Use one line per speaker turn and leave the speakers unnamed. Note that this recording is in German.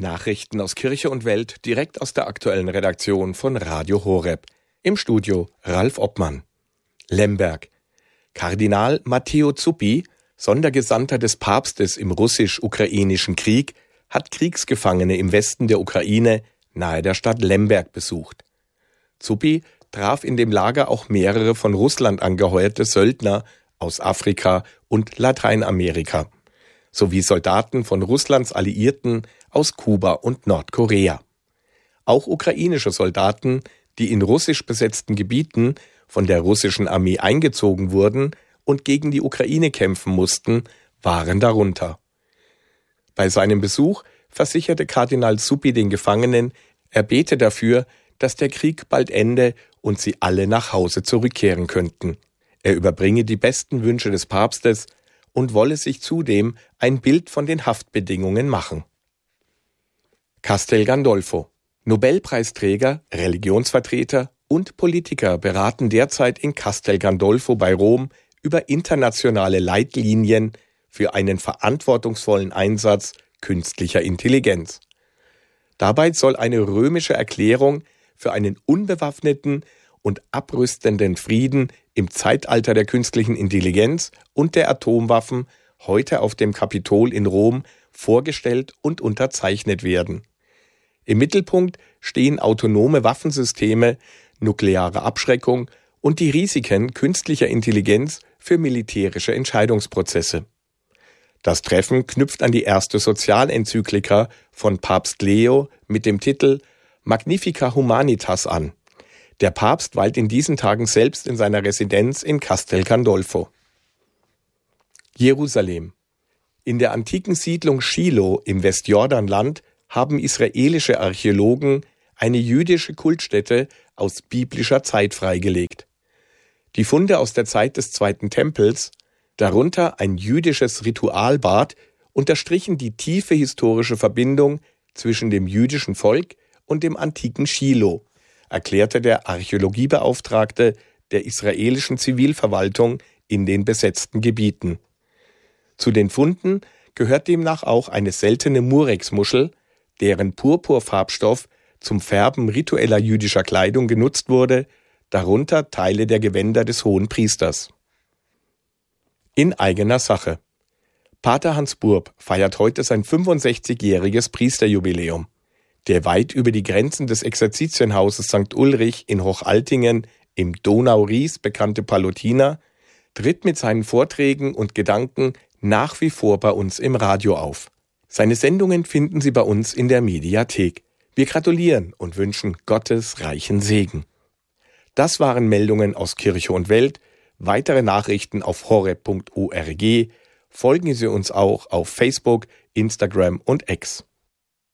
Nachrichten aus Kirche und Welt direkt aus der aktuellen Redaktion von Radio Horeb. Im Studio Ralf Obmann. Lemberg. Kardinal Matteo Zuppi, Sondergesandter des Papstes im russisch-ukrainischen Krieg, hat Kriegsgefangene im Westen der Ukraine nahe der Stadt Lemberg besucht. Zuppi traf in dem Lager auch mehrere von Russland angeheuerte Söldner aus Afrika und Lateinamerika, sowie Soldaten von Russlands Alliierten aus Kuba und Nordkorea. Auch ukrainische Soldaten, die in russisch besetzten Gebieten von der russischen Armee eingezogen wurden und gegen die Ukraine kämpfen mussten, waren darunter. Bei seinem Besuch versicherte Kardinal Zuppi den Gefangenen, er bete dafür, dass der Krieg bald ende und sie alle nach Hause zurückkehren könnten. Er überbringe die besten Wünsche des Papstes und wolle sich zudem ein Bild von den Haftbedingungen machen. Castel Gandolfo. Nobelpreisträger, Religionsvertreter und Politiker beraten derzeit in Castel Gandolfo bei Rom über internationale Leitlinien für einen verantwortungsvollen Einsatz künstlicher Intelligenz. Dabei soll eine römische Erklärung für einen unbewaffneten und abrüstenden Frieden im Zeitalter der künstlichen Intelligenz und der Atomwaffen heute auf dem Kapitol in Rom vorgestellt und unterzeichnet werden. Im Mittelpunkt stehen autonome Waffensysteme, nukleare Abschreckung und die Risiken künstlicher Intelligenz für militärische Entscheidungsprozesse. Das Treffen knüpft an die erste Sozialenzyklika von Papst Leo mit dem Titel Magnifica Humanitas an. Der Papst weilt in diesen Tagen selbst in seiner Residenz in Castel Gandolfo. Jerusalem. In der antiken Siedlung Schilo im Westjordanland haben israelische Archäologen eine jüdische Kultstätte aus biblischer Zeit freigelegt. Die Funde aus der Zeit des Zweiten Tempels, darunter ein jüdisches Ritualbad, unterstrichen die tiefe historische Verbindung zwischen dem jüdischen Volk und dem antiken Schilo, erklärte der Archäologiebeauftragte der israelischen Zivilverwaltung in den besetzten Gebieten. Zu den Funden gehört demnach auch eine seltene Murex-Muschel, deren Purpurfarbstoff zum Färben ritueller jüdischer Kleidung genutzt wurde, darunter Teile der Gewänder des Hohenpriesters. In eigener Sache. Pater Hans Burb feiert heute sein 65-jähriges Priesterjubiläum. Der weit über die Grenzen des Exerzitienhauses St. Ulrich in Hochaltingen im Donau-Ries bekannte Pallottiner tritt mit seinen Vorträgen und Gedanken nach wie vor bei uns im Radio auf. Seine Sendungen finden Sie bei uns in der Mediathek. Wir gratulieren und wünschen Gottes reichen Segen. Das waren Meldungen aus Kirche und Welt. Weitere Nachrichten auf horeb.org. Folgen Sie uns auch auf Facebook, Instagram und X.